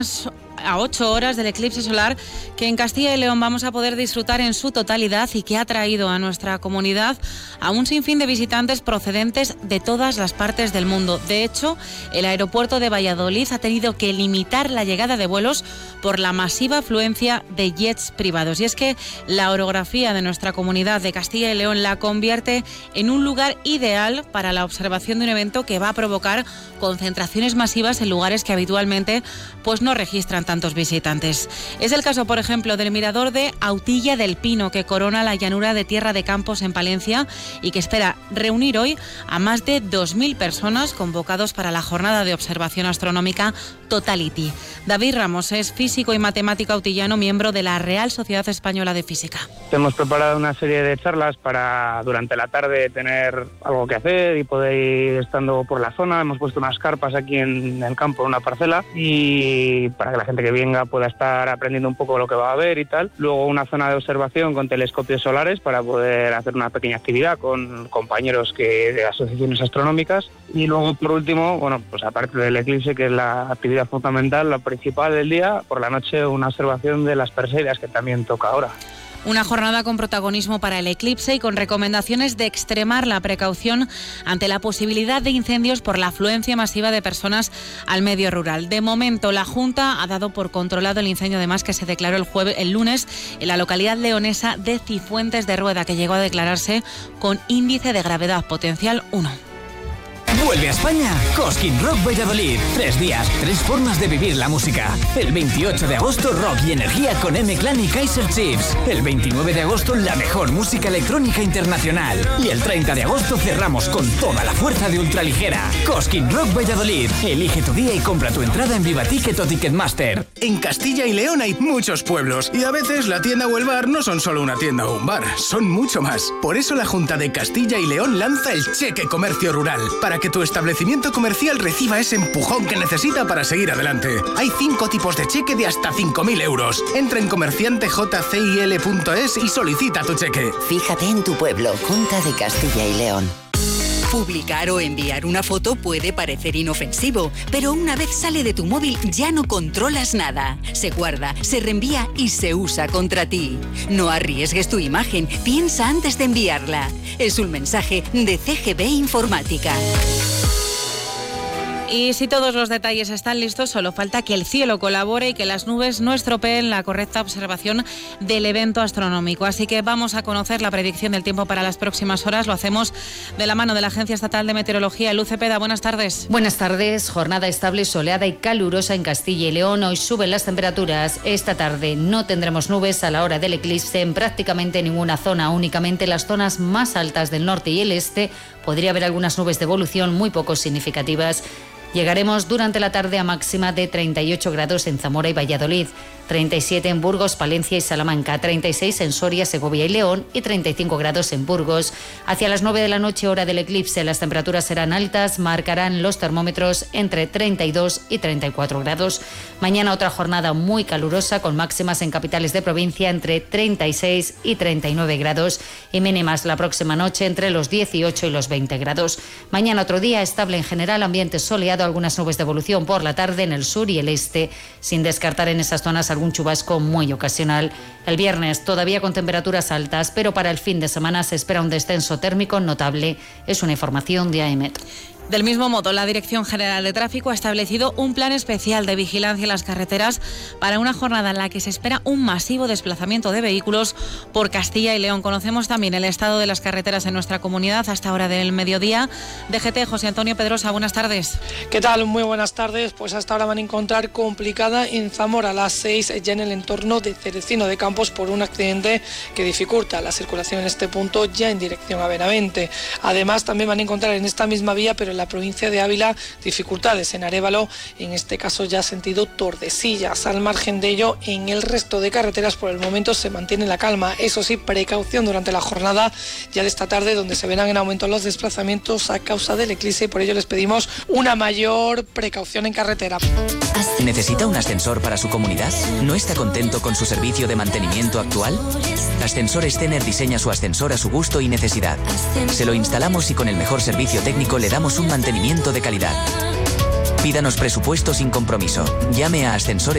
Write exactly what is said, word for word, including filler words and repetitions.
a ocho horas del eclipse solar que en Castilla y León vamos a poder disfrutar en su totalidad y que ha traído a nuestra comunidad a un sinfín de visitantes procedentes de todas las partes del mundo. De hecho, el aeropuerto de Valladolid ha tenido que limitar la llegada de vuelos por la masiva afluencia de jets privados. Y es que la orografía de nuestra comunidad de Castilla y León la convierte en un lugar ideal para la observación de un evento que va a provocar concentraciones masivas en lugares que habitualmente pues no registran tantos visitantes. Es el caso, por ejemplo, del mirador de Autilla del Pino, que corona la llanura de Tierra de Campos en Palencia y que espera reunir hoy a más de dos mil personas convocados para la jornada de observación astronómica Totality. David Ramos es físico y matemático autillano, miembro de la Real Sociedad Española de Física. Hemos preparado una serie de charlas para durante la tarde tener algo que hacer y poder ir estando por la zona. Hemos puesto unas carpas aquí en el campo, en una parcela, y para que la gente que venga pueda estar aprendiendo un poco lo que va a ver y tal. Luego una zona de observación con telescopios solares para poder hacer una pequeña actividad con compañeros que de asociaciones astronómicas. Y luego, por último, bueno, pues aparte del eclipse, que es la actividad fundamental, la principal del día, por la noche una observación de las Perseidas, que también toca ahora. Una jornada con protagonismo para el eclipse y con recomendaciones de extremar la precaución ante la posibilidad de incendios por la afluencia masiva de personas al medio rural. De momento, la Junta ha dado por controlado el incendio, además, que se declaró el jueves, el lunes en la localidad leonesa de Cifuentes de Rueda, que llegó a declararse con índice de gravedad potencial uno. Vuelve a España Cosquín Rock Valladolid. Tres días, tres formas de vivir la música. El veintiocho de agosto, rock y energía con M-Clan y Kaiser Chiefs. El veintinueve de agosto, la mejor música electrónica internacional. Y el treinta de agosto cerramos con toda la fuerza de ultraligera. Cosquín Rock Valladolid. Elige tu día y compra tu entrada en Vivaticket o Ticketmaster. En Castilla y León hay muchos pueblos y a veces la tienda o el bar no son solo una tienda o un bar, son mucho más. Por eso la Junta de Castilla y León lanza el Cheque Comercio Rural, para que tu establecimiento comercial reciba ese empujón que necesita para seguir adelante. Hay cinco tipos de cheque de hasta cinco mil euros. Entra en comerciante j c i l punto es y solicita tu cheque. Fíjate en tu pueblo, Junta de Castilla y León. Publicar o enviar una foto puede parecer inofensivo, pero una vez sale de tu móvil ya no controlas nada. Se guarda, se reenvía y se usa contra ti. No arriesgues tu imagen, piensa antes de enviarla. Es un mensaje de C G B Informática. Y si todos los detalles están listos, solo falta que el cielo colabore y que las nubes no estropeen la correcta observación del evento astronómico. Así que vamos a conocer la predicción del tiempo para las próximas horas. Lo hacemos de la mano de la Agencia Estatal de Meteorología. Luz Cepeda, buenas tardes. Buenas tardes. Jornada estable, soleada y calurosa en Castilla y León. Hoy suben las temperaturas. Esta tarde no tendremos nubes a la hora del eclipse en prácticamente ninguna zona. Únicamente las zonas más altas del norte y el este podría haber algunas nubes de evolución muy poco significativas. Llegaremos durante la tarde a máxima de treinta y ocho grados en Zamora y Valladolid, treinta y siete en Burgos, Palencia y Salamanca, treinta y seis en Soria, Segovia y León y treinta y cinco grados en Burgos. Hacia las nueve de la noche, hora del eclipse, las temperaturas serán altas, marcarán los termómetros entre treinta y dos y treinta y cuatro grados. Mañana otra jornada muy calurosa con máximas en capitales de provincia entre treinta y seis y treinta y nueve grados y mínimas la próxima noche entre los dieciocho y los veinte grados. Mañana otro día estable en general, ambiente soleado, algunas nubes de evolución por la tarde en el sur y el este, sin descartar en esas zonas algún chubasco muy ocasional. El viernes todavía con temperaturas altas, pero para el fin de semana se espera un descenso térmico notable. Es una información de AEMET. Del mismo modo, la Dirección General de Tráfico ha establecido un plan especial de vigilancia en las carreteras para una jornada en la que se espera un masivo desplazamiento de vehículos por Castilla y León. Conocemos también el estado de las carreteras en nuestra comunidad hasta ahora del mediodía. D G T, José Antonio Pedrosa, buenas tardes. ¿Qué tal? Muy buenas tardes. Pues hasta ahora van a encontrar complicada en Zamora a las seis, ya en el entorno de Cerecino de Campos, por un accidente que dificulta la circulación en este punto ya en dirección a Benavente. Además, también van a encontrar en esta misma vía, pero en la provincia de Ávila, dificultades en Arévalo, en este caso ya sentido Tordesillas. Al margen de ello, en el resto de carreteras por el momento se mantiene la calma. Eso sí, precaución durante la jornada ya de esta tarde, donde se verán en aumento los desplazamientos a causa del eclipse, y por ello les pedimos una mayor precaución en carretera. ¿Necesita un ascensor para su comunidad? ¿No está contento con su servicio de mantenimiento actual? Ascensores Tener diseña su ascensor a su gusto y necesidad. Se lo instalamos y con el mejor servicio técnico le damos un mantenimiento de calidad. Pídanos presupuesto sin compromiso. Llame a Ascensores